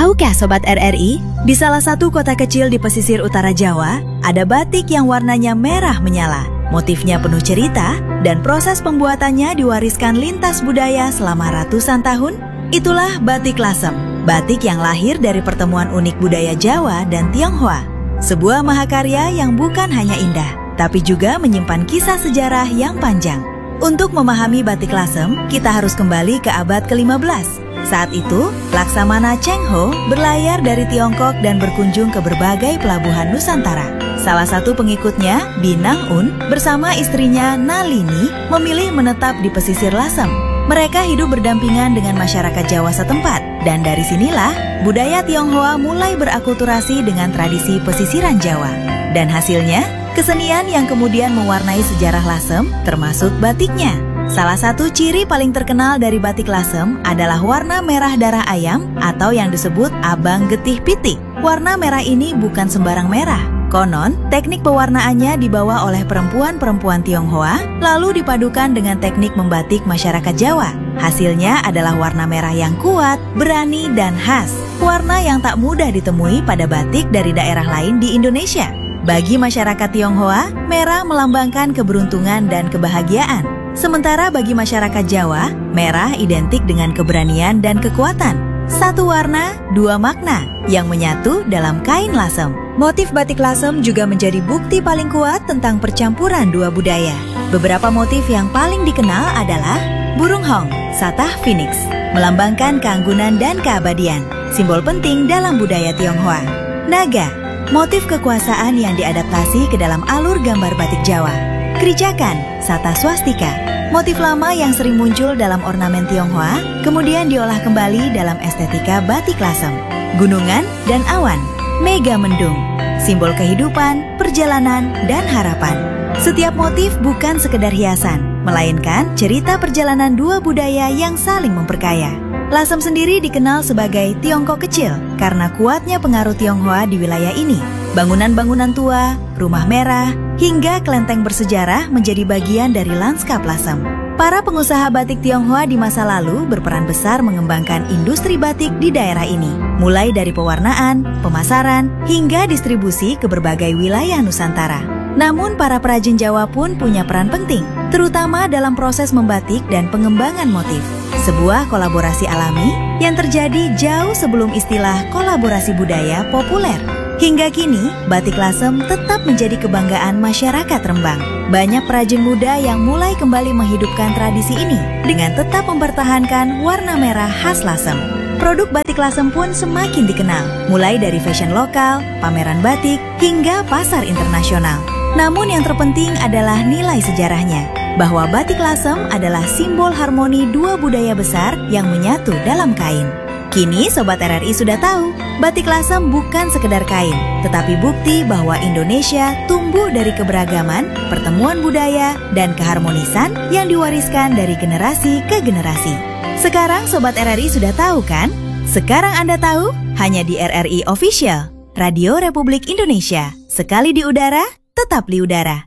Tahukah Sobat RRI, di salah satu kota kecil di pesisir utara Jawa, ada batik yang warnanya merah menyala. Motifnya penuh cerita, dan proses pembuatannya diwariskan lintas budaya selama ratusan tahun. Itulah batik Lasem, batik yang lahir dari pertemuan unik budaya Jawa dan Tionghoa. Sebuah mahakarya yang bukan hanya indah, tapi juga menyimpan kisah sejarah yang panjang. Untuk memahami batik Lasem, kita harus kembali ke abad ke-15. Saat itu, Laksamana Cheng Ho berlayar dari Tiongkok dan berkunjung ke berbagai pelabuhan Nusantara. Salah satu pengikutnya, Binang Un, bersama istrinya Nalini, memilih menetap di pesisir Lasem. Mereka hidup berdampingan dengan masyarakat Jawa setempat, dan dari sinilah budaya Tionghoa mulai berakulturasi dengan tradisi pesisiran Jawa. Dan hasilnya, kesenian yang kemudian mewarnai sejarah Lasem, termasuk batiknya. Salah satu ciri paling terkenal dari batik Lasem adalah warna merah darah ayam atau yang disebut abang getih pitik. Warna merah ini bukan sembarang merah. Konon, teknik pewarnaannya dibawa oleh perempuan-perempuan Tionghoa, lalu dipadukan dengan teknik membatik masyarakat Jawa. Hasilnya adalah warna merah yang kuat, berani, dan khas. Warna yang tak mudah ditemui pada batik dari daerah lain di Indonesia. Bagi masyarakat Tionghoa, merah melambangkan keberuntungan dan kebahagiaan. Sementara bagi masyarakat Jawa, merah identik dengan keberanian dan kekuatan. Satu warna, dua makna yang menyatu dalam kain Lasem. Motif batik Lasem juga menjadi bukti paling kuat tentang percampuran dua budaya. Beberapa motif yang paling dikenal adalah burung hong, satah phoenix, melambangkan keanggunan dan keabadian, simbol penting dalam budaya Tionghoa. Naga, motif kekuasaan yang diadaptasi ke dalam alur gambar batik Jawa. Kericakan, satah swastika, motif lama yang sering muncul dalam ornamen Tionghoa, kemudian diolah kembali dalam estetika batik Lasem. Gunungan dan awan, mega mendung, simbol kehidupan, perjalanan, dan harapan. Setiap motif bukan sekedar hiasan, melainkan cerita perjalanan dua budaya yang saling memperkaya. Lasem sendiri dikenal sebagai Tiongkok kecil karena kuatnya pengaruh Tionghoa di wilayah ini. Bangunan-bangunan tua, rumah merah, hingga kelenteng bersejarah menjadi bagian dari lanskap Lasem. Para pengusaha batik Tionghoa di masa lalu berperan besar mengembangkan industri batik di daerah ini, mulai dari pewarnaan, pemasaran, hingga distribusi ke berbagai wilayah Nusantara. Namun para perajin Jawa pun punya peran penting, terutama dalam proses membatik dan pengembangan motif. Sebuah kolaborasi alami yang terjadi jauh sebelum istilah kolaborasi budaya populer. Hingga kini, batik Lasem tetap menjadi kebanggaan masyarakat Rembang. Banyak perajin muda yang mulai kembali menghidupkan tradisi ini dengan tetap mempertahankan warna merah khas Lasem. Produk batik Lasem pun semakin dikenal, mulai dari fashion lokal, pameran batik, hingga pasar internasional. Namun yang terpenting adalah nilai sejarahnya, bahwa batik Lasem adalah simbol harmoni dua budaya besar yang menyatu dalam kain. Kini Sobat RRI sudah tahu, batik Lasem bukan sekedar kain, tetapi bukti bahwa Indonesia tumbuh dari keberagaman, pertemuan budaya, dan keharmonisan yang diwariskan dari generasi ke generasi. Sekarang Sobat RRI sudah tahu kan? Sekarang Anda tahu, hanya di RRI Official, Radio Republik Indonesia. Sekali di udara, tetap di udara.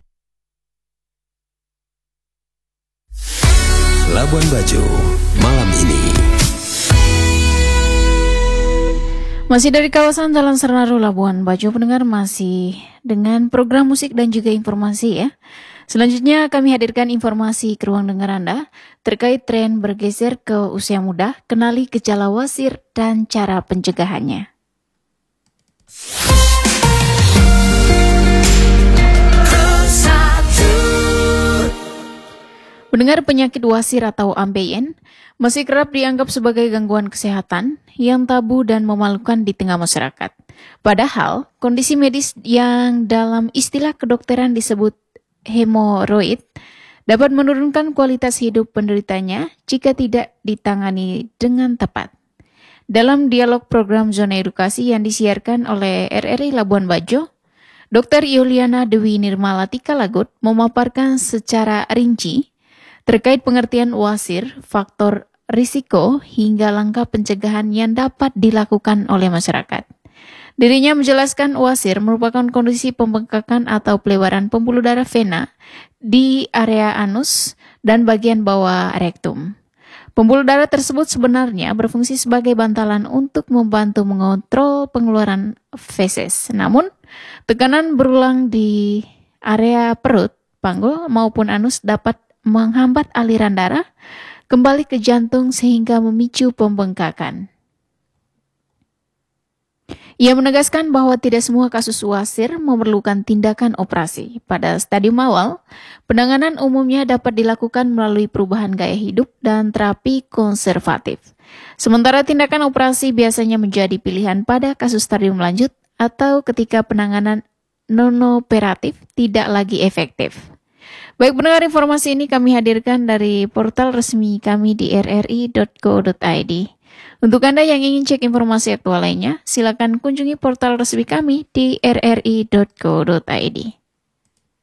Labuan Bajo, malam ini. Masih dari kawasan Jalan Senaru Labuan Bajo, pendengar, masih dengan program musik dan juga informasi ya. Selanjutnya kami hadirkan informasi ke ruang dengar Anda terkait tren bergeser ke usia muda, kenali gejala wasir dan cara pencegahannya. Mendengar penyakit wasir atau ambeien masih kerap dianggap sebagai gangguan kesehatan yang tabu dan memalukan di tengah masyarakat. Padahal, kondisi medis yang dalam istilah kedokteran disebut hemoroid dapat menurunkan kualitas hidup penderitanya jika tidak ditangani dengan tepat. Dalam dialog program Zona Edukasi yang disiarkan oleh RRI Labuan Bajo, Dr. Yuliana Dewi Nirmala Tikalagut memaparkan secara rinci terkait pengertian wasir, faktor risiko, hingga langkah pencegahan yang dapat dilakukan oleh masyarakat. Dirinya menjelaskan wasir merupakan kondisi pembengkakan atau pelebaran pembuluh darah vena di area anus dan bagian bawah rektum. Pembuluh darah tersebut sebenarnya berfungsi sebagai bantalan untuk membantu mengontrol pengeluaran feses. Namun, tekanan berulang di area perut, panggul, maupun anus dapat menghambat aliran darah kembali ke jantung sehingga memicu pembengkakan. Ia menegaskan bahwa tidak semua kasus wasir memerlukan tindakan operasi. Pada stadium awal, penanganan umumnya dapat dilakukan melalui perubahan gaya hidup dan terapi konservatif. Sementara tindakan operasi biasanya menjadi pilihan pada kasus stadium lanjut atau ketika penanganan non-operatif tidak lagi efektif. Baik pendengar, informasi ini kami hadirkan dari portal resmi kami di rri.co.id. Untuk Anda yang ingin cek informasi aktual lainnya, silakan kunjungi portal resmi kami di rri.co.id.